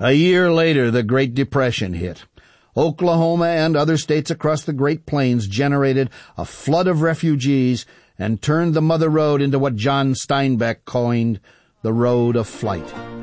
A year later, the Great Depression hit. Oklahoma and other states across the Great Plains generated a flood of refugees and turned the Mother Road into what John Steinbeck coined the Road of Flight.